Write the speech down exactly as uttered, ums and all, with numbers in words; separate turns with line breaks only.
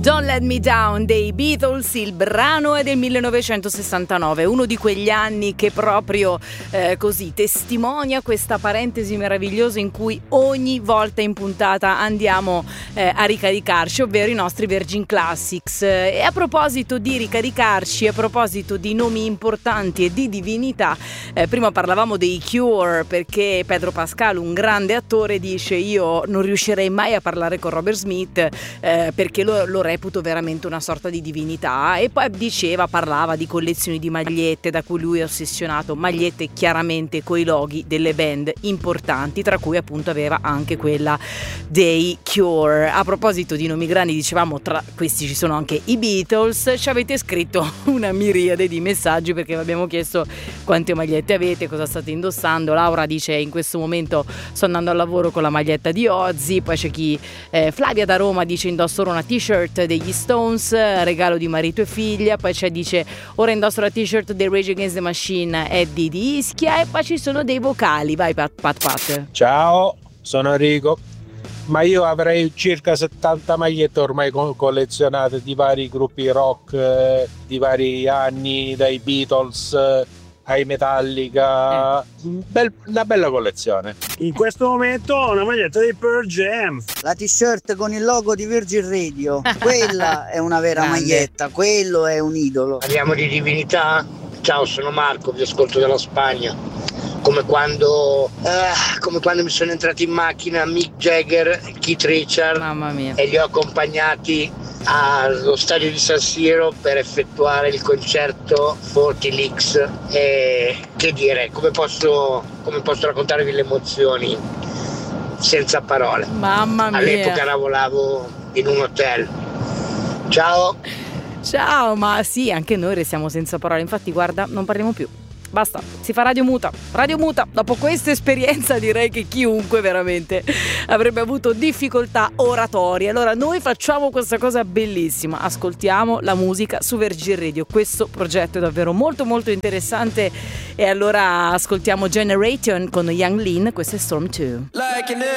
Don't Let Me Down dei Beatles, il brano è del millenovecentosessantanove, uno di quegli anni che proprio eh, così testimonia questa parentesi meravigliosa in cui ogni volta in puntata andiamo eh, a ricaricarci, ovvero i nostri Virgin Classics. E a proposito di ricaricarci, a proposito di nomi importanti e di divinità, eh, prima parlavamo dei Cure, perché Pedro Pascal, un grande attore, dice: io non riuscirei mai a parlare con Robert Smith eh, perché lo, lo reputo veramente una sorta di divinità. E poi diceva, parlava di collezioni di magliette da cui lui è ossessionato, magliette chiaramente coi loghi delle band importanti, tra cui appunto aveva anche quella dei Cure. A proposito di nomi grandi, dicevamo, tra questi ci sono anche i Beatles. Ci avete scritto una miriade di messaggi perché vi abbiamo chiesto quante magliette avete, cosa state indossando. Laura dice: in questo momento sto andando al lavoro con la maglietta di Ozzy. Poi c'è chi eh, Flavia da Roma dice: indosso ora una t-shirt degli Stones, regalo di marito e figlia. Poi c'è dice: ora indosso la t-shirt dei Rage Against the Machine e di Ischia. E poi ci sono dei vocali. Vai Pat Pat Pat.
Ciao, sono Enrico. Ma io avrei circa settanta magliette ormai collezionate di vari gruppi rock eh, di vari anni, dai Beatles eh, ai Metallica. eh. Bel, una bella collezione.
In questo momento ho una maglietta dei Pearl Jam.
La t-shirt con il logo di Virgin Radio, quella è una vera
Grande.
maglietta, quello è un idolo.
Parliamo di divinità? Ciao, sono Marco, vi ascolto dalla Spagna. Come quando, eh, come quando mi sono entrati in macchina Mick Jagger, Keith Richards,
Mamma mia.
e li ho accompagnati allo stadio di San Siro per effettuare il concerto Forty Licks. E che dire, come posso, come posso raccontarvi le emozioni senza parole.
Mamma mia.
All'epoca lavoravo in un hotel. Ciao.
Ciao, ma sì, anche noi restiamo senza parole. Infatti, guarda, non parliamo più. Basta, si fa radio muta. Radio muta. Dopo questa esperienza direi che chiunque veramente avrebbe avuto difficoltà oratorie. Allora noi facciamo questa cosa bellissima. Ascoltiamo la musica su Virgin Radio. Questo progetto è davvero molto molto interessante. E allora ascoltiamo Generation con Young Lean. Questo è Storm due.